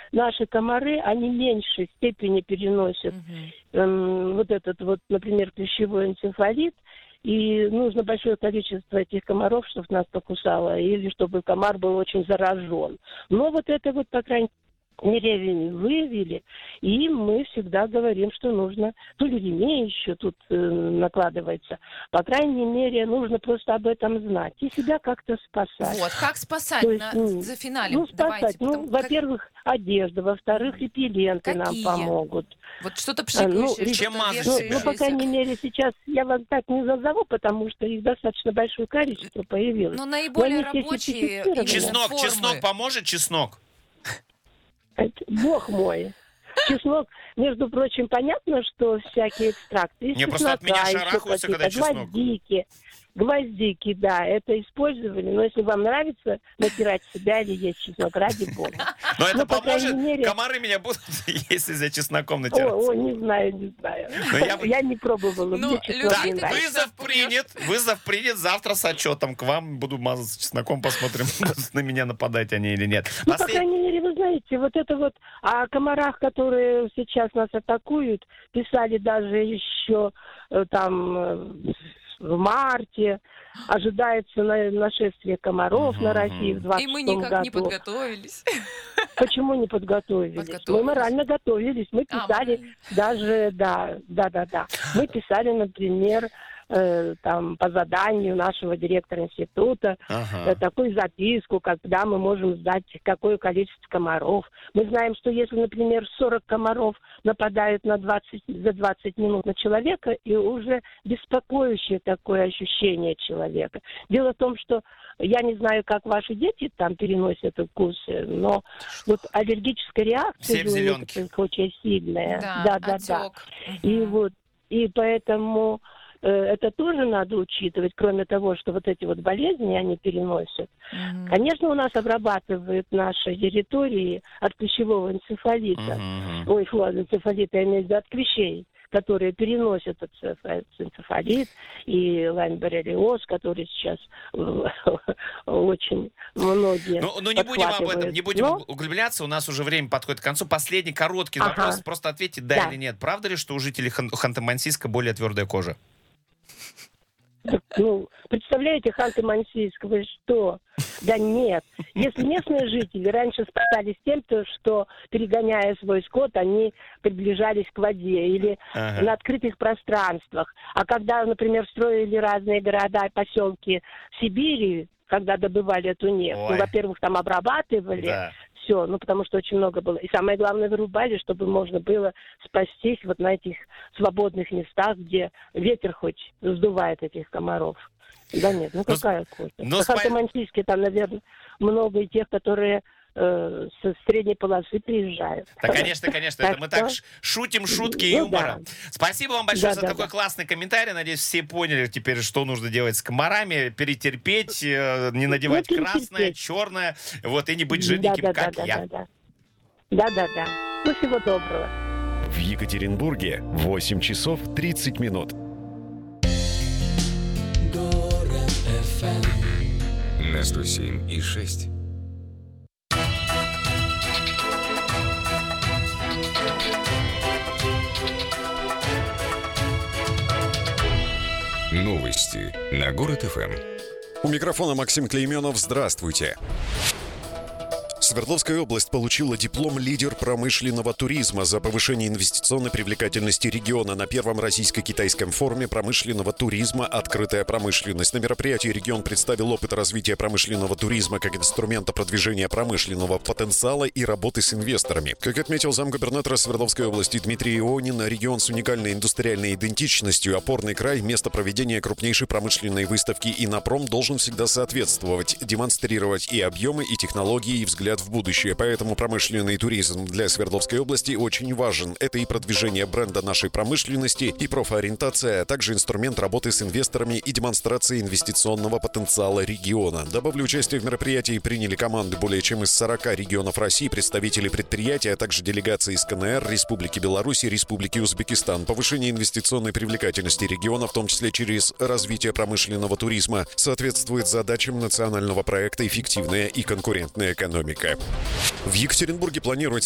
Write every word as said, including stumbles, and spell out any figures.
наши комары, они в меньшей степени переносят угу. эм, вот этот вот, например, клещевой энцефалит. И нужно большое количество этих комаров, чтобы нас покусало, или чтобы комар был очень заражен. Но вот это вот, по крайней мере, выявили, и мы всегда говорим, что нужно, то ли ремень еще тут э, накладывается. По крайней мере, нужно просто об этом знать и себя как-то спасать. Вот, как спасать? То есть, на, ну, за финалем. Ну, спасать. Давайте, ну, потом, во-первых, как... одежда, во-вторых, репелленты Какие? нам помогут. Вот что-то пшикающее, ну, что-то ну, ну, по крайней мере, сейчас я вам так не назову, потому что их достаточно большое количество появилось. Но наиболее Но рабочие... Чеснок, формы. чеснок поможет, чеснок? Бог мой. Чеснок, между прочим, понятно, что всякие экстракты из Не, чеснока, просто от меня шарахаются, когда чеснок. Гвоздики, гвоздики, да, это использовали. Но если вам нравится натирать себя или есть чеснок, ради бога. Но это Но, поможет? Мере... Комары меня будут, если за чесноком натираться? О, о, не знаю, не знаю. Я... я не пробовала. Но так, вызов принят, вызов принят. Завтра с отчетом к вам буду мазаться чесноком, посмотрим, на меня нападать они или нет. Ну, Послед... по крайней мере, вы знаете, вот это вот о комарах, которые сейчас нас атакуют, писали даже еще там в марте. Ожидается нашествие комаров uh-huh. на Россию в двадцать шестом году. И мы никак не подготовились. Почему не подготовились? подготовились? Мы морально готовились. Мы писали а, даже, да, да, да, да. Мы писали, например, э, там по заданию нашего директора института uh-huh. э, такую записку, когда мы можем сдать какое количество комаров. Мы знаем, что если, например, сорок комаров нападают на двадцать, за двадцать минут на человека, и уже беспокоящее такое ощущение человека. Дело в том, что я не знаю, как ваши дети там переносят укусы, но вот аллергическая реакция у некоторых очень сильная. Да, да, да, да. Угу. И вот, и поэтому э, это тоже надо учитывать, кроме того, что вот эти вот болезни они переносят. Угу. Конечно, у нас обрабатывают наши территории от клещевого энцефалита. Угу. Ой, фу, энцефалита, я имею в виду от клещей, которые переносят энцефалит, и лайн-боррелиоз, который сейчас очень многие Ну, ну не будем об этом, не будем Но... углубляться, у нас уже время подходит к концу. Последний короткий ага. вопрос, просто ответьте да, да или нет. Правда ли, что у жителей Хан- Ханты-Мансийска более твердая кожа? Ну, представляете, Ханты-Мансийск, вы что? Да нет. Если местные жители раньше спасались тем, что, перегоняя свой скот, они приближались к воде или ага. на открытых пространствах. А когда, например, строили разные города и поселки в Сибири, когда добывали эту нефть, ну, во-первых, там обрабатывали, да. все, ну, потому что очень много было. И самое главное, вырубали, чтобы можно было спастись вот на этих свободных местах, где ветер хоть сдувает этих комаров. Да нет, ну, ну какая кожа? На спа... Ханты-Мансийске там, наверное, много и тех, которые э, со средней полосы приезжают. Да, конечно, конечно. Это мы так шутим шутки юмора. Спасибо вам большое за такой классный комментарий. Надеюсь, все поняли теперь, что нужно делать с комарами. Перетерпеть, не надевать красное, черное, вот, и не быть жирненьким, как я. Да-да-да. Ну, всего доброго. В Екатеринбурге восемь часов тридцать минут. На сто семь и шесть. Новости на Город эф эм. У микрофона Максим Клейменов. Здравствуйте. Свердловская область получила диплом «Лидер промышленного туризма» за повышение инвестиционной привлекательности региона на первом российско-китайском форуме промышленного туризма «Открытая промышленность». На мероприятии регион представил опыт развития промышленного туризма как инструмента продвижения промышленного потенциала и работы с инвесторами. Как отметил замгубернатора Свердловской области Дмитрий Ионин, регион с уникальной индустриальной идентичностью, опорный край, место проведения крупнейшей промышленной выставки «Иннопром» должен всегда соответствовать, демонстрировать и объемы, и технологии, и взгляд в будущее. Поэтому промышленный туризм для Свердловской области очень важен. Это и продвижение бренда нашей промышленности, и профориентация, а также инструмент работы с инвесторами и демонстрация инвестиционного потенциала региона. Добавлю, участие в мероприятии приняли команды более чем из сорока регионов России, представители предприятий, а также делегации из ка эн эр, Республики Беларусь и Республики Узбекистан. Повышение инвестиционной привлекательности региона, в том числе через развитие промышленного туризма, соответствует задачам национального проекта «Эффективная и конкурентная экономика». В Екатеринбурге планируется